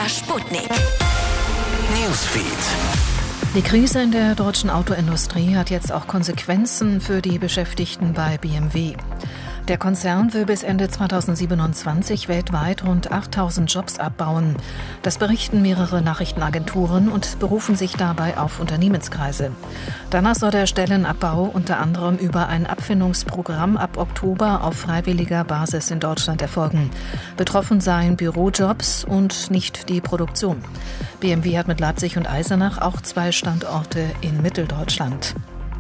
Sputnik Newsfeed. Die Krise in der deutschen Autoindustrie hat jetzt auch Konsequenzen für die Beschäftigten bei BMW. Der Konzern will bis Ende 2027 weltweit rund 8.000 Jobs abbauen. Das berichten mehrere Nachrichtenagenturen und berufen sich dabei auf Unternehmenskreise. Danach soll der Stellenabbau unter anderem über ein Abfindungsprogramm ab Oktober auf freiwilliger Basis in Deutschland erfolgen. Betroffen seien Bürojobs und nicht die Produktion. BMW hat mit Leipzig und Eisenach auch 2 Standorte in Mitteldeutschland.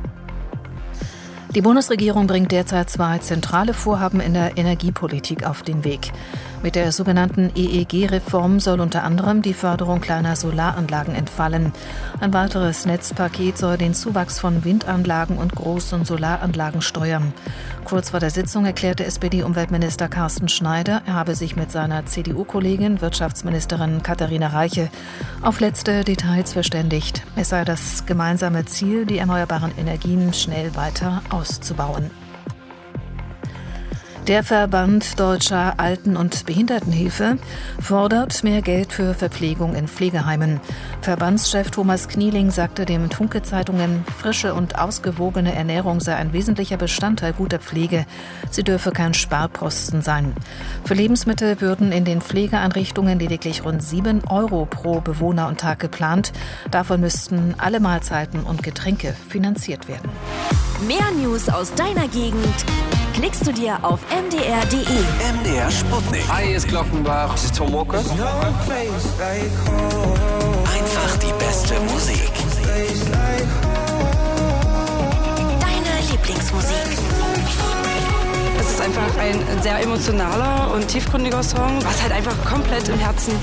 Die Bundesregierung bringt derzeit 2 zentrale Vorhaben in der Energiepolitik auf den Weg. Mit der sogenannten EEG-Reform soll unter anderem die Förderung kleiner Solaranlagen entfallen. Ein weiteres Netzpaket soll den Zuwachs von Windanlagen und großen Solaranlagen steuern. Kurz vor der Sitzung erklärte SPD-Umweltminister Carsten Schneider, er habe sich mit seiner CDU-Kollegin, Wirtschaftsministerin Katharina Reiche, auf letzte Details verständigt. Es sei das gemeinsame Ziel, die erneuerbaren Energien schnell weiter auszubauen. Der Verband Deutscher Alten- und Behindertenhilfe fordert mehr Geld für Verpflegung in Pflegeheimen. Verbandschef Thomas Knieling sagte den Funke-Zeitungen, frische und ausgewogene Ernährung sei ein wesentlicher Bestandteil guter Pflege. Sie dürfe kein Sparposten sein. Für Lebensmittel würden in den Pflegeeinrichtungen lediglich rund 7 € pro Bewohner und Tag geplant. Davon müssten alle Mahlzeiten und Getränke finanziert werden. Mehr News aus deiner Gegend klickst du dir auf mdr.de. MDR Sputnik. Hi, hier ist Glockenbach. Das ist Tom Walker. Einfach die beste Musik. Deine Lieblingsmusik. Es ist einfach ein sehr emotionaler und tiefgründiger Song, was halt einfach komplett im Herzen